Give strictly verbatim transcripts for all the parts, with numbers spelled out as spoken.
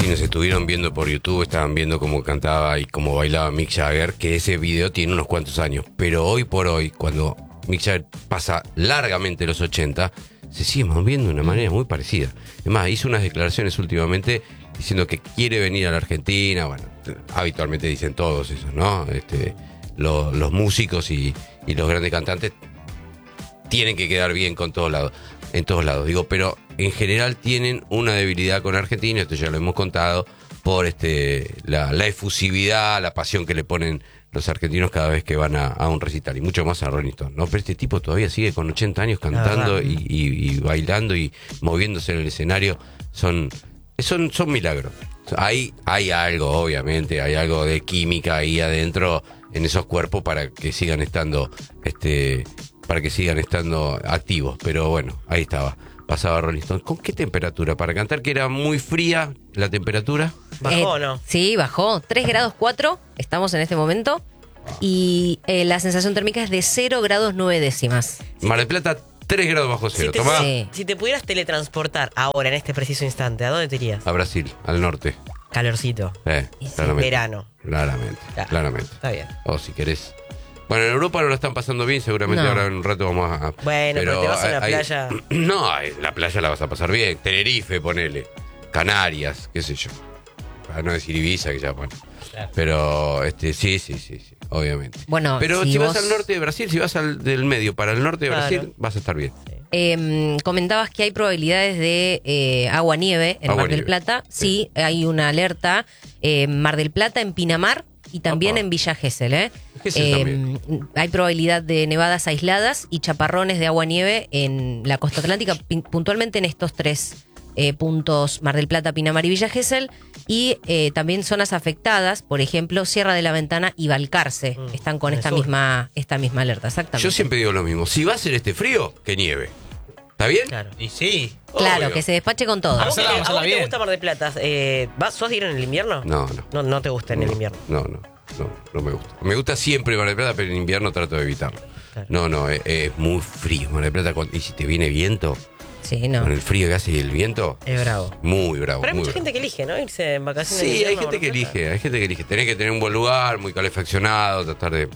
si nos estuvieron viendo por YouTube, estaban viendo cómo cantaba y cómo bailaba Mick Jagger, que ese video tiene unos cuantos años. Pero hoy por hoy, cuando Mick Jagger pasa largamente los ochenta, se sigue moviendo de una manera muy parecida. Es más, hizo unas declaraciones últimamente diciendo que quiere venir a la Argentina. Bueno, habitualmente dicen todos esos, ¿no? Este, lo, los músicos y, y los grandes cantantes tienen que quedar bien con todos lados, en todos lados. Digo, pero en general tienen una debilidad con Argentina, esto ya lo hemos contado, por este la, la efusividad, la pasión que le ponen los argentinos cada vez que van a, a un recital, y mucho más a Rolling Stone, ¿no? Pero este tipo todavía sigue con ochenta años cantando y, y, y bailando y moviéndose en el escenario. Son, son, son milagros. Hay, hay algo, obviamente, hay algo de química ahí adentro en esos cuerpos para que sigan estando, este, para que sigan estando activos. Pero bueno, ahí estaba. Pasaba Rolling Stone. ¿Con qué temperatura? Para cantar, que era muy fría la temperatura. ¿Bajó o Eh, no? Sí, bajó. tres grados cuatro, estamos en este momento. Y eh, la sensación térmica es de cero grados nueve décimas. Mar del Plata, tres grados bajo Si cero. te, Tomá. Sí. si te pudieras teletransportar ahora, en este preciso instante, ¿a dónde te irías? A Brasil, al norte. Calorcito. Eh, Y sí, claramente. verano. Claramente, Claro. claramente. Está bien. O si querés. Bueno, en Europa no lo están pasando bien, seguramente No. ahora en un rato vamos a... Bueno, pero te vas a una hay- playa. No, hay- la playa la vas a pasar bien. Tenerife, ponele. Canarias, qué sé yo. Para no decir Ibiza, que ya, bueno. Claro. Pero, este, sí, sí, sí, sí, obviamente. Bueno, Pero si si, vos- vas al norte de Brasil, si vas al del medio para el norte de Claro. Brasil, vas a estar bien. Eh, comentabas que hay probabilidades de eh, agua-nieve en Agua Mar del nieve. Plata. Sí, hay una alerta en Mar del Plata, en Pinamar y también Opa. en Villa Gesell. ¿eh? Gesell Eh, también. hay probabilidad de nevadas aisladas y chaparrones de agua-nieve en la costa atlántica, pin- puntualmente en estos tres eh, puntos: Mar del Plata, Pinamar y Villa Gesell. Y eh, también zonas afectadas, por ejemplo, Sierra de la Ventana y Balcarce, Mm, están con en el esta sur. misma, esta misma alerta. Exactamente. Yo siempre digo lo mismo. Si va a ser este frío, que nieve. ¿Está bien? Claro. Y sí. Claro, Obvio. que se despache con todo. ¿A vos, Marcela, te- vamos a a vos hablar te bien. gusta Mar del Plata? Eh, ¿vas, ¿Sos de ir en el invierno? No, no. No, no te gusta en el No, invierno. No, no, no, no me gusta. Me gusta siempre Mar del Plata, pero en invierno trato de evitarlo. Claro. No, no, es, es muy frío Mar del Plata. Y si te viene viento, Sí, no. con el frío que hace y el viento, Es bravo. muy bravo. Pero hay muy mucha bravo. gente que elige, ¿no? Irse en vacaciones. de Sí, hay invierno a gente que Mar del Plata. elige, hay gente que elige. Tenés que tener un buen lugar, muy calefaccionado, tratar de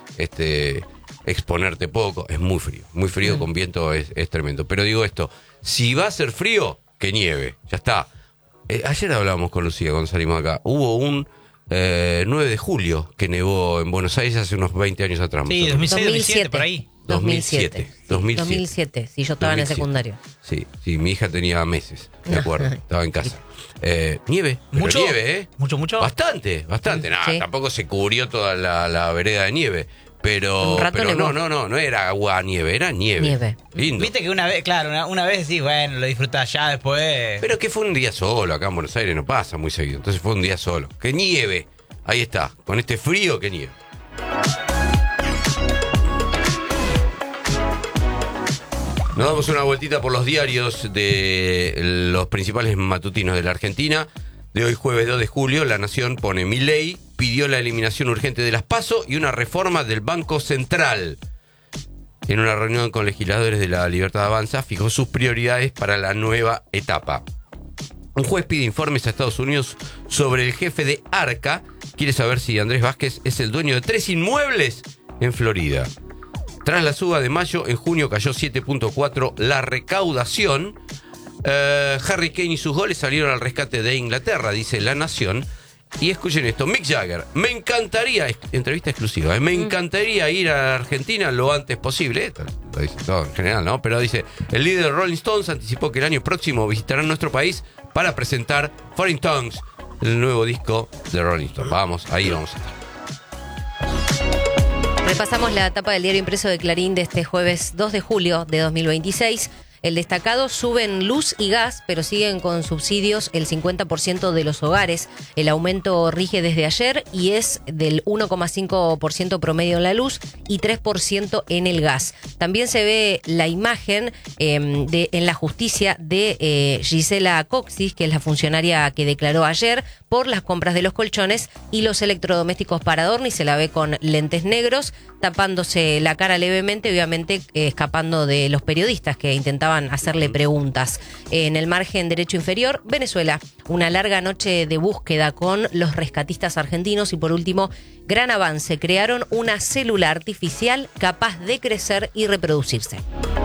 este exponerte poco. Es muy frío, muy frío, con viento es, es tremendo. Pero digo esto, si va a ser frío, que nieve, ya está. Eh, ayer hablábamos con Lucía cuando salimos acá. Hubo un eh, nueve de julio que nevó en Buenos Aires hace unos veinte años atrás. Sí, más o dos menos. mil seis, dos mil siete, por ahí. dos mil siete. dos mil siete. dos mil siete, sí, yo estaba en el dos mil siete. secundario. Sí, sí, mi hija tenía meses, me acuerdo, estaba en casa. Eh, nieve, pero ¿Mucho? nieve, ¿eh? ¿Mucho, mucho? Bastante, bastante. Nada, Sí. tampoco se cubrió toda la, la vereda de nieve, pero, Un rato pero nevó. no, no, no, no era agua nieve, era nieve. Nieve. Lindo. Viste que una vez, claro, una, una vez decís, bueno, lo disfrutás ya después. Pero que fue un día solo, acá en Buenos Aires no pasa muy seguido, entonces fue un día solo. Que nieve, ahí está, con este frío que nieve. Nos damos una vueltita por los diarios de los principales matutinos de la Argentina. De hoy, jueves dos de julio, La Nación pone: Milei pidió la eliminación urgente de las PASO y una reforma del Banco Central. En una reunión con legisladores de la Libertad Avanza, fijó sus prioridades para la nueva etapa. Un juez pide informes a Estados Unidos sobre el jefe de Arca. Quiere saber si Andrés Vázquez es el dueño de tres inmuebles en Florida. Tras la suba de mayo, en junio cayó siete punto cuatro la recaudación. Eh, Harry Kane y sus goles salieron al rescate de Inglaterra, dice La Nación. Y escuchen esto, Mick Jagger: me encantaría, entrevista exclusiva, ¿eh? me encantaría ir a Argentina lo antes posible. Esto lo dice todo en general, ¿no? Pero dice, el líder de Rolling Stones anticipó que el año próximo visitarán nuestro país para presentar Foreign Tongues, el nuevo disco de Rolling Stones. Vamos, ahí vamos a estar. Repasamos la tapa del diario impreso de Clarín de este jueves dos de julio de dos mil veintiséis. El destacado: suben luz y gas, pero siguen con subsidios el cincuenta por ciento de los hogares. El aumento rige desde ayer y es del uno coma cinco por ciento promedio en la luz y tres por ciento en el gas. También se ve la imagen eh, de, en la justicia de eh, Gisela Coxis, que es la funcionaria que declaró ayer por las compras de los colchones y los electrodomésticos para adorno, y se la ve con lentes negros, tapándose la cara levemente, obviamente eh, escapando de los periodistas que intentaban intentaban hacerle preguntas. En el margen derecho inferior, Venezuela, una larga noche de búsqueda con los rescatistas argentinos y por último, gran avance, crearon una célula artificial capaz de crecer y reproducirse.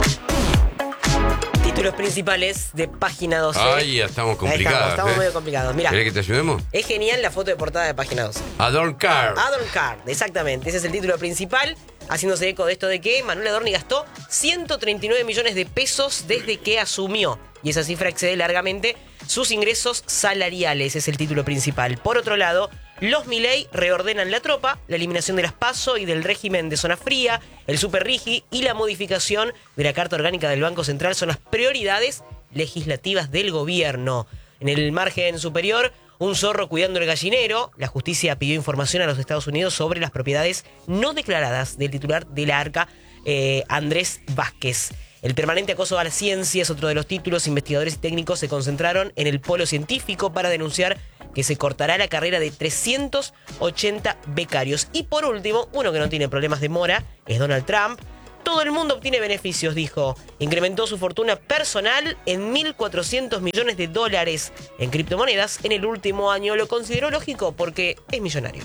Títulos principales de Página doce. Ay, ya estamos complicados. Ahí estamos, estamos ¿eh? medio complicados. Mirá, ¿Querés que te ayudemos? es genial la foto de portada de Página doce. Adorn Card. Adorn Card, exactamente. Ese es el título principal, haciéndose eco de esto de que Manuel Adorni gastó ciento treinta y nueve millones de pesos desde que asumió. Y esa cifra excede largamente sus ingresos salariales, es el título principal. Por otro lado, los Milei reordenan la tropa, la eliminación de las PASO y del régimen de zona fría, el Super Rigi y la modificación de la Carta Orgánica del Banco Central son las prioridades legislativas del gobierno. En el margen superior, un zorro cuidando el gallinero. La justicia pidió información a los Estados Unidos sobre las propiedades no declaradas del titular de la ARCA, eh, Andrés Vázquez. El permanente acoso a la ciencia es otro de los títulos. Investigadores y técnicos se concentraron en el polo científico para denunciar que se cortará la carrera de trescientos ochenta becarios. Y por último, uno que no tiene problemas de mora es Donald Trump. Todo el mundo obtiene beneficios, dijo. Incrementó su fortuna personal en mil cuatrocientos millones de dólares en criptomonedas en el último año. Lo consideró lógico porque es millonario.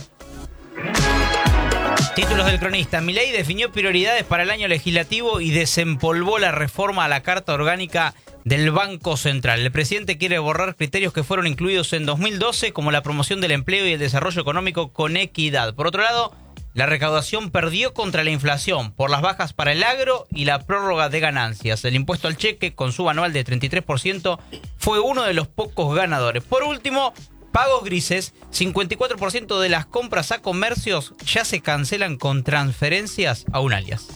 Títulos del cronista. Milei definió prioridades para el año legislativo y desempolvó la reforma a la Carta Orgánica del Banco Central. El presidente quiere borrar criterios que fueron incluidos en dos mil doce, como la promoción del empleo y el desarrollo económico con equidad. Por otro lado, la recaudación perdió contra la inflación por las bajas para el agro y la prórroga de ganancias. El impuesto al cheque, con su anual de treinta y tres por ciento, fue uno de los pocos ganadores. Por último, pagos grises. cincuenta y cuatro por ciento de las compras a comercios ya se cancelan con transferencias a un alias.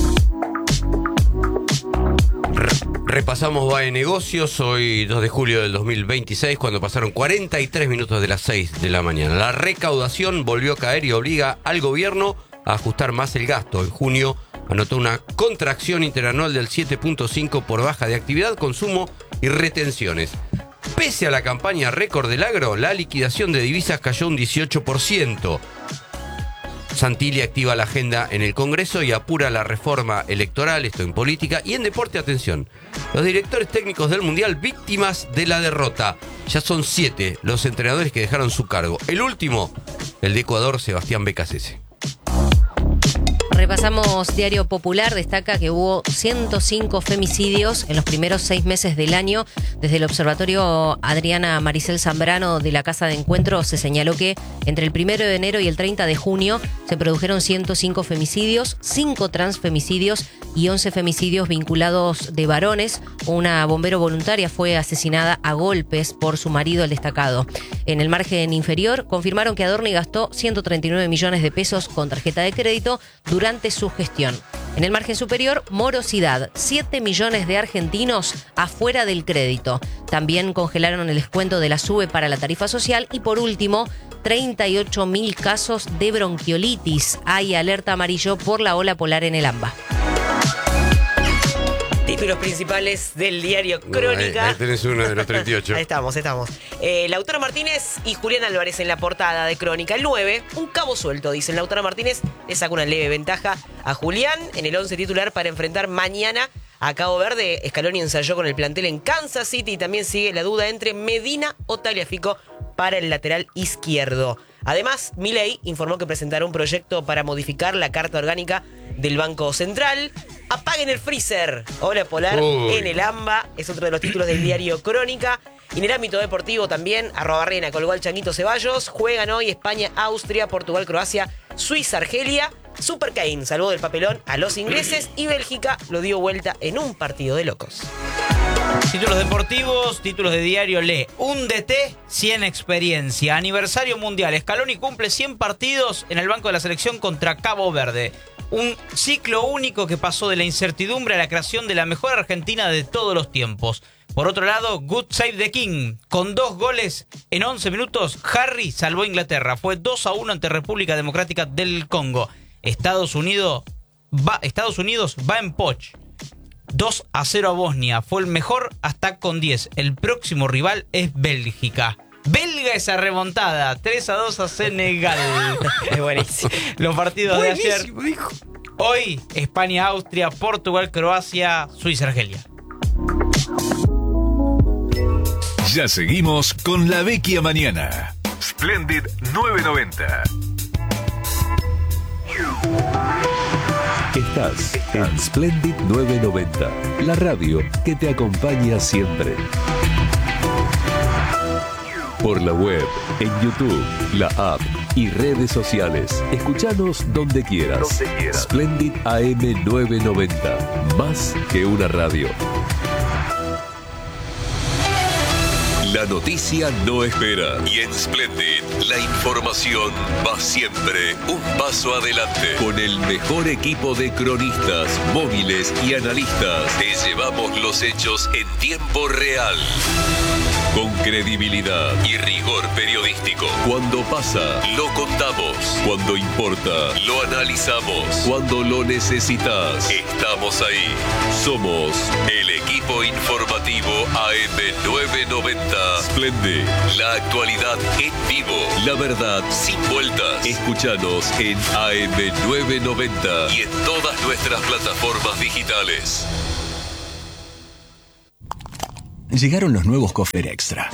Repasamos V A E Negocios, hoy dos de julio del dos mil veintiséis, cuando pasaron cuarenta y tres minutos de las seis de la mañana. La recaudación volvió a caer y obliga al gobierno a ajustar más el gasto. En junio anotó una contracción interanual del siete punto cinco por baja de actividad, consumo y retenciones. Pese a la campaña récord del agro, la liquidación de divisas cayó un dieciocho por ciento. Santilli activa la agenda en el Congreso y apura la reforma electoral, esto en política. Y en deporte, atención, los directores técnicos del Mundial víctimas de la derrota. Ya son siete los entrenadores que dejaron su cargo. El último, el de Ecuador, Sebastián Becasese. Repasamos Diario Popular, destaca que hubo ciento cinco femicidios en los primeros seis meses del año. Desde el observatorio Adriana Maricel Zambrano de la Casa de Encuentro se señaló que entre el primero de enero y el treinta de junio se produjeron ciento cinco femicidios, cinco transfemicidios y once femicidios vinculados de varones. Una bombero voluntaria fue asesinada a golpes por su marido, el destacado. En el margen inferior confirmaron que Adorni gastó ciento treinta y nueve millones de pesos con tarjeta de crédito durante su gestión. En el margen superior, morosidad, siete millones de argentinos afuera del crédito. También congelaron el descuento de la SUBE para la tarifa social y por último, treinta y ocho mil casos de bronquiolitis. Hay alerta amarillo por la ola polar en el AMBA. Títulos principales del diario Crónica. Ahí, ahí tenés uno de los treinta y ocho. Ahí estamos, estamos. Eh, Lautaro Martínez y Julián Álvarez en la portada de Crónica. El nueve, un cabo suelto, dicen. Lautaro Martínez le saca una leve ventaja a Julián en el once titular para enfrentar mañana a Cabo Verde. Scaloni ensayó con el plantel en Kansas City y también sigue la duda entre Medina o Tagliafico para el lateral izquierdo. Además, Milei informó que presentará un proyecto para modificar la Carta Orgánica del Banco Central. Apaguen el freezer. Ola polar Uy. en el AMBA. Es otro de los títulos del diario Crónica. Y en el ámbito deportivo también, arroba Reina colgó al Changuito Ceballos. Juegan hoy España, Austria, Portugal, Croacia, Suiza, Argelia. Super Kane salvó del papelón a los ingleses y Bélgica lo dio vuelta en un partido de locos. Títulos deportivos, títulos de diario lee. Un D T, cien experiencia. Aniversario mundial. Scaloni cumple cien partidos en el banco de la selección contra Cabo Verde. Un ciclo único que pasó de la incertidumbre a la creación de la mejor Argentina de todos los tiempos. Por otro lado, Good Save the King. Con dos goles en once minutos, Harry salvó a Inglaterra. Fue dos a uno ante República Democrática del Congo. Estados Unidos va, Estados Unidos va en poch. dos a cero a Bosnia. Fue el mejor hasta con diez. El próximo rival es Bélgica. Belga esa remontada. tres a dos a Senegal. Es buenísimo. Los partidos de ayer. Buenísimo, dijo. Hoy, España, Austria, Portugal, Croacia, Suiza, Argelia. Ya seguimos con La Vecchia Mañana. Splendid nueve noventa. Estás en Splendid nueve noventa, la radio que te acompaña siempre. Por la web, en YouTube, la app y redes sociales. Escuchanos donde quieras. Donde quieras. Splendid A M nueve noventa, más que una radio. La noticia no espera y en Splendid la información va siempre un paso adelante. Con el mejor equipo de cronistas, móviles y analistas te llevamos los hechos en tiempo real. Con credibilidad y rigor periodístico. Cuando pasa, lo contamos. Cuando importa, lo analizamos. Cuando lo necesitas, estamos ahí. Somos el equipo informativo A M nueve noventa. Splendid, la actualidad en vivo. La verdad sin vueltas. Escúchanos en A M nueve noventa y en todas nuestras plataformas digitales. Llegaron los nuevos Kofler Extra.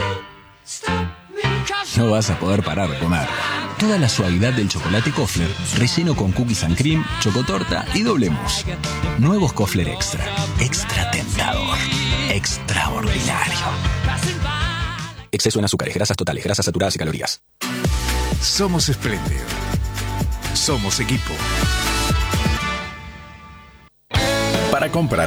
No vas a poder parar de comer. Toda la suavidad del chocolate Kofler, relleno con cookies and cream, chocotorta y doble mousse. Nuevos Kofler Extra. Extra tentador. Extraordinario. Exceso en azúcares, grasas totales, grasas saturadas y calorías. Somos Splendid. Somos equipo. Para comprar